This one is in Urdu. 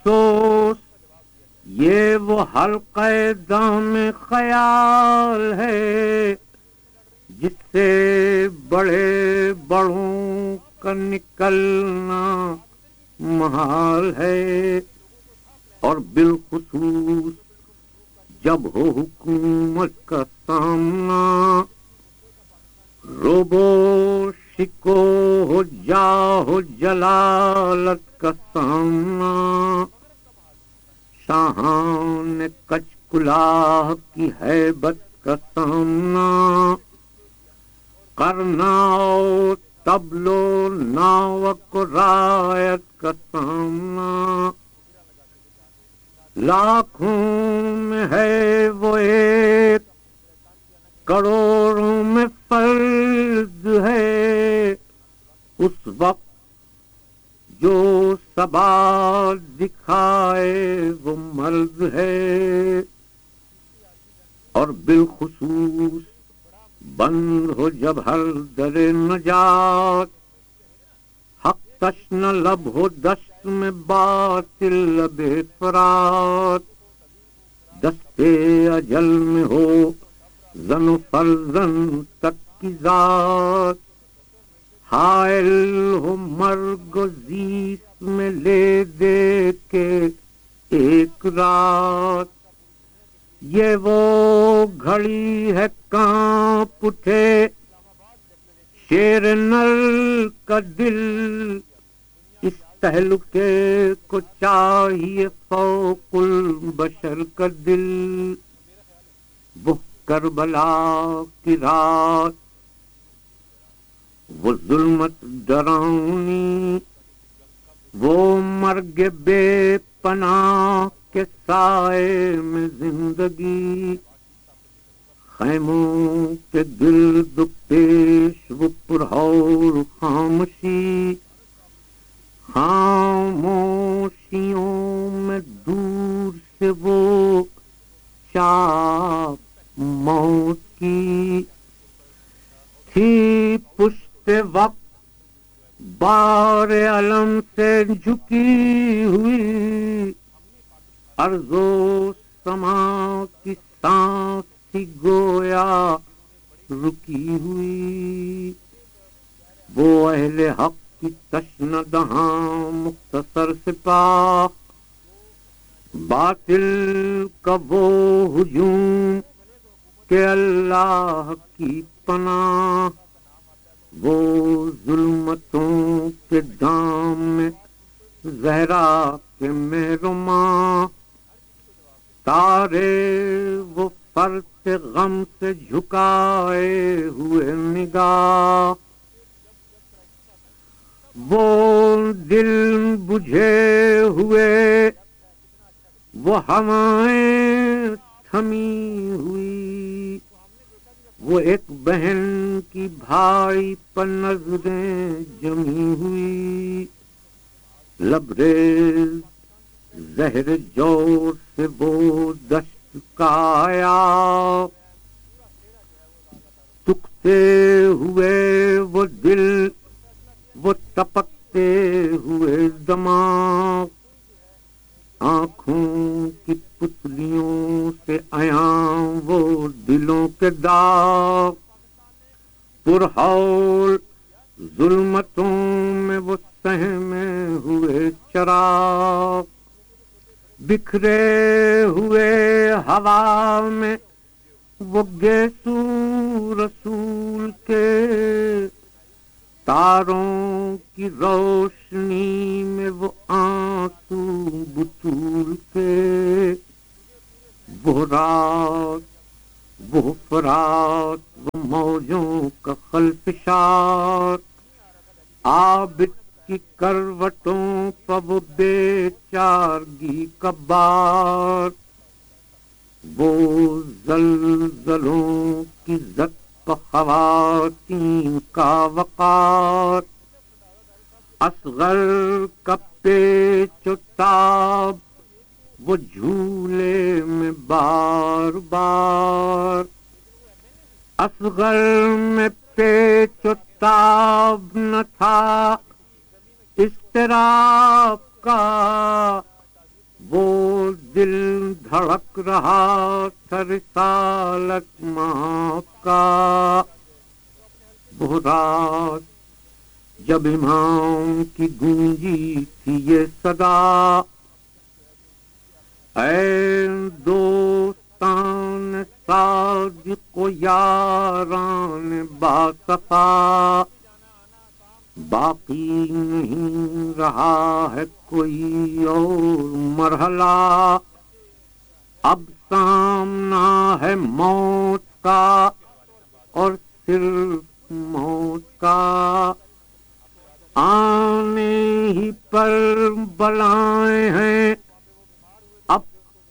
افسوس یہ وہ حلقہ دام خیال ہے جس سے بڑے بڑوں کا نکلنا محال ہے، اور بالخصوص جب ہو حکومت کا سامنا، روبو شکو ہو جاہ جلالت کا سامنا، شاہان کچ کلاه کی ہیبت کا سامنا، کرناؤ تبلو ناوک رایت کا سامنا، لاکھوں میں ہے وہ ایک، کروڑوں میں فرد ہے، اس وقت جو ثبات دکھائے وہ مرد ہے، اور بالخصوص بند ہو جب ہر در نجات، حق تشنہ لب ہو دست میں باطل لب فرات، دستے اجل میں ہو زن و فرزند تک کی ذات، حائل ہو مرگ و زیست میں لے دے کے ایک رات، یہ وہ گھڑی ہے کانپ اٹھے شیر نر کا دل، اس تہلکے کو چاہیے فوق البشر کا دل، وہ کربلا کی رات، وہ ظلمت ڈراؤنی، وہ مرگ بے پناہ کے سائے میں زندگی، خیموں کے گرد و پیش وہ پرہور خاموشی، خاموشیوں میں دور سے وہ چاپ موت کی، تھی پشت وقت بار علم سے جھکی ہوئی، ارض و سما کی سانس تھی گویا رکی ہوئی، وہ اہل حق کی تشنہ دہاں مختصر سپاہ، باطل کا وہ ہجوم کہ اللہ کی پناہ، وہ ظلمتوں کے دام میں زہرا کے مہرماں، تارے وہ فرط غم سے جھکائے ہوئے نگاہ، وہ دل بجھے ہوئے وہ ہوائیں تھمی ہوئی، وہ ایک بہن کی بھائی پر نظریں جمی ہوئی، لبریز زہر جور سے وہ دشت کا آیا، دکھتے ہوئے وہ دل، وہ تپکتے ہوئے دماغ، آنکھوں کی پتلیوں سے عیاں وہ دلوں کے داغ، پرہول ظلمتوں میں وہ سہمے ہوئے چراغ، بکھرے ہوئے ہوا میں وہ گیسو رسول کے، تاروں کی روشنی میں وہ آنسو بطول کے، وہ رات وہ فرات وہ موجوں کا خلفشار، عابد کی کروٹوں پر وہ بے چارگی کا بار، وہ زلزلوں کی زد پر خواتین کا وقار، اصغر کا پیچ و تاب وہ جھولے میں بار بار، اصغر میں پیچ و تاب نہ تھا اضطراب کا، وہ دل دھڑک رہا تھا رسالت ماں کا، وہ رات جب امام کی گونجی تھی یہ صدا، اے دوستان صادق و یاران باصفا، باقی نہیں رہا ہے کوئی اور مرحلہ، اب سامنا ہے موت کا اور صرف موت کا، آنے ہی پر بلائیں ہیں